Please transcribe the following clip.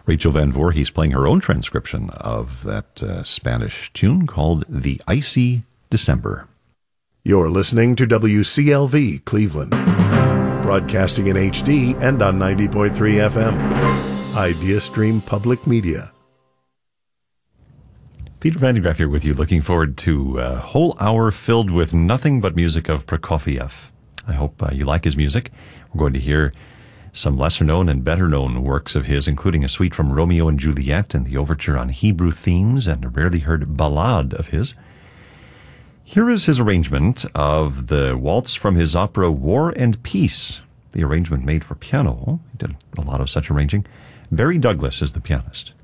Rachel Van Voorhees playing her own transcription of that Spanish tune called The Icy December. You're listening to WCLV Cleveland, broadcasting in HD and on 90.3 FM. Idea Stream Public Media. Peter Van de Graaff here with you, looking forward to a whole hour filled with nothing but music of Prokofiev. I hope you like his music. We're going to hear some lesser-known and better-known works of his, including a suite from Romeo and Juliet and the overture on Hebrew themes and a rarely heard ballade of his. Here is his arrangement of the waltz from his opera War and Peace, the arrangement made for piano. He did a lot of such arranging. Barry Douglas is the pianist.